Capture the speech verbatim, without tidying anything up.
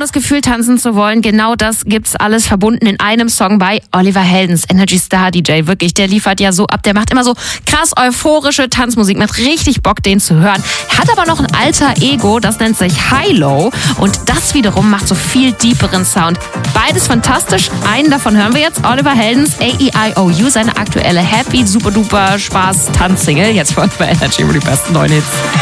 das Gefühl, tanzen zu wollen, genau das gibt's alles verbunden in einem Song bei Oliver Heldens, Energy Star D J. Wirklich, der liefert ja so ab, der macht immer so krass euphorische Tanzmusik, macht richtig Bock, den zu hören. Hat aber noch ein alter Ego, das nennt sich High-Low und das wiederum macht so viel deeperen Sound. Beides fantastisch, einen davon hören wir jetzt, Oliver Heldens, A E I O U, seine aktuelle Happy Super Duper Spaß Tanzsingle, jetzt von bei Energy, die besten neuen Hits.